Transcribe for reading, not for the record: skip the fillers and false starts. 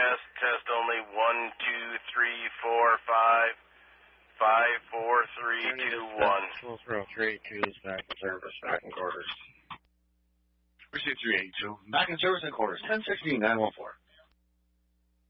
Test only. 1, 2, 3, 4, 5, 5, 4, 3, 2, 1. 382 is back in service, back in quarters. 382, back in service in quarters. 1016-914.